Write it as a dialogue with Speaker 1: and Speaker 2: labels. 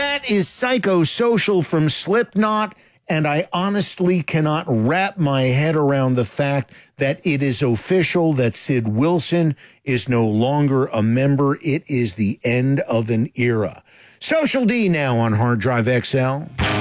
Speaker 1: That is Psychosocial from Slipknot, and I honestly cannot wrap my head around the fact that it is official that Sid Wilson is no longer a member. It is the end of an era. Social D now on Hard Drive XL.